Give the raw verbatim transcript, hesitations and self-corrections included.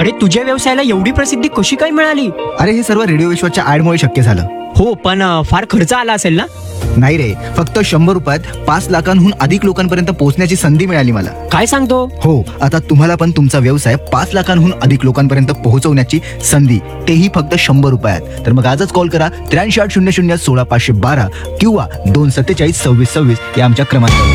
अरे तुझ्या व्यवसायाला एवढी प्रसिद्धी कशी काय मिळाली? अरे हे सर्व रेडिओ विश्वाच्या ऍडमुळे शक्य झालं. हो, पण अ, फार खर्च आला असेल ना? नाही रे, फक्त शंभर रुपयात पाच लाखांहून अधिक लोकांपर्यंत पोहोचण्याची संधी मिळाली मला. काय सांगतो? हो, आता तुम्हाला पण तुमचा व्यवसाय पाच लाखांहून अधिक लोकांपर्यंत पोहोचवण्याची संधी, तेही फक्त शंभर रुपयात. तर मग आजच कॉल करा त्र्याऐंशी आठ शून्य शून्य सोळा पाचशे बारा किंवा दोन सत्तेचाळीस सव्वीस सव्वीस या आमच्या क्रमांकावर.